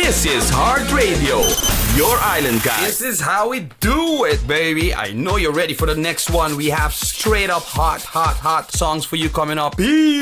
This is Heart Radio, your island guy. This is how we do it, baby. I know you're ready for the next one. We have straight up hot songs for you coming up. Peace.